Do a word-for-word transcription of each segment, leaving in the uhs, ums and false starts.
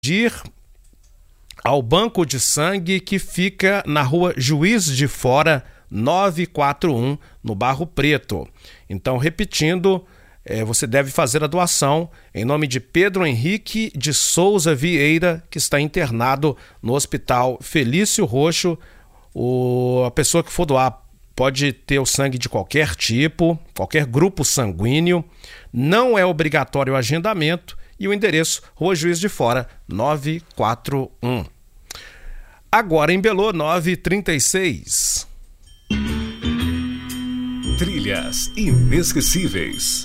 ir ao banco de sangue que fica na rua Juiz de Fora, novecentos e quarenta e um, no Barro Preto. Então, repetindo, é, você deve fazer a doação em nome de Pedro Henrique de Souza Vieira, que está internado no Hospital Felício Roxo. O, a pessoa que for doar pode ter o sangue de qualquer tipo, qualquer grupo sanguíneo. Não é obrigatório o agendamento. E o endereço, Rua Juiz de Fora, novecentos e quarenta e um. Agora em Belô, nove e trinta e seis. Trilhas inesquecíveis.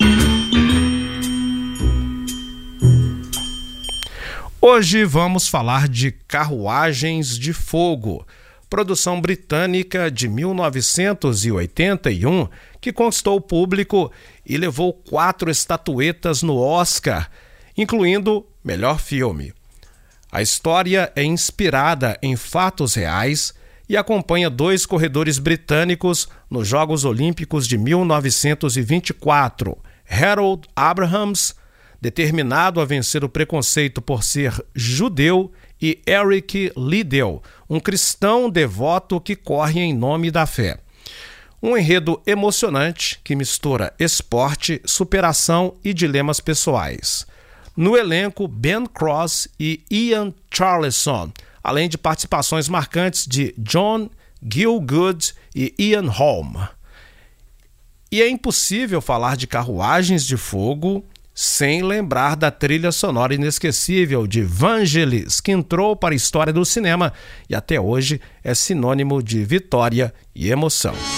Hoje vamos falar de Carruagens de Fogo, produção britânica de mil novecentos e oitenta e um, que conquistou o público e levou quatro estatuetas no Oscar, incluindo melhor filme. A história é inspirada em fatos reais e acompanha dois corredores britânicos nos Jogos Olímpicos de mil novecentos e vinte e quatro, Harold Abrahams, determinado a vencer o preconceito por ser judeu, e Eric Liddell, um cristão devoto que corre em nome da fé. Um enredo emocionante que mistura esporte, superação e dilemas pessoais. No elenco, Ben Cross e Ian Charleson, além de participações marcantes de John Gielgud e Ian Holm. E é impossível falar de Carruagens de Fogo sem lembrar da trilha sonora inesquecível de Vangelis, que entrou para a história do cinema e até hoje é sinônimo de vitória e emoção.